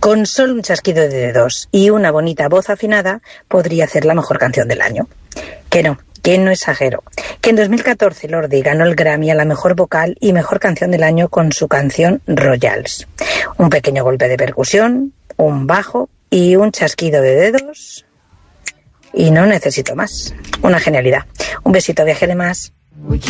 Con solo un chasquido de dedos y una bonita voz afinada podría hacer la mejor canción del año. Que no exagero. Que en 2014 Lordi ganó el Grammy a la mejor vocal y mejor canción del año con su canción Royals. Un pequeño golpe de percusión, un bajo y un chasquido de dedos. Y no necesito más. Una genialidad. Un besito, viajero más.